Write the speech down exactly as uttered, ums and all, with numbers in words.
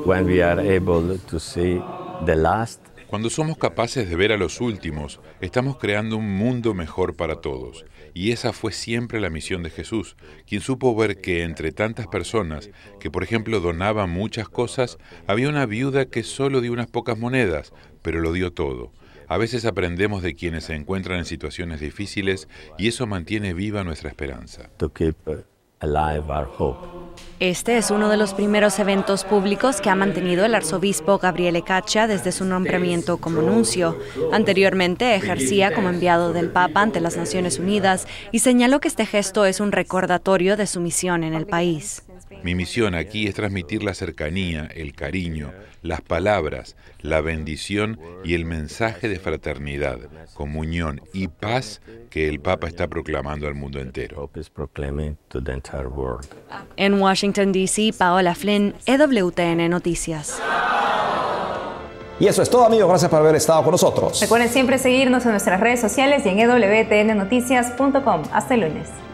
When we are able to see the last, Cuando somos capaces de ver a los últimos, estamos creando un mundo mejor para todos. Y esa fue siempre la misión de Jesús, quien supo ver que entre tantas personas, que por ejemplo donaban muchas cosas, había una viuda que solo dio unas pocas monedas, pero lo dio todo. A veces aprendemos de quienes se encuentran en situaciones difíciles y eso mantiene viva nuestra esperanza. to keep uh, alive our hope. Este es uno de los primeros eventos públicos que ha mantenido el arzobispo Gabriele Caccia desde su nombramiento como nuncio. Anteriormente ejercía como enviado del Papa ante las Naciones Unidas y señaló que este gesto es un recordatorio de su misión en el país. Mi misión aquí es transmitir la cercanía, el cariño, las palabras, la bendición y el mensaje de fraternidad, comunión y paz que el Papa está proclamando al mundo entero. Hope is proclaiming to the entire world. En Washington, D C, Paola Flynn, E W T N Noticias. Y eso es todo, amigos. Gracias por haber estado con nosotros. Recuerden siempre seguirnos en nuestras redes sociales y en e w t n noticias punto com. Hasta el lunes.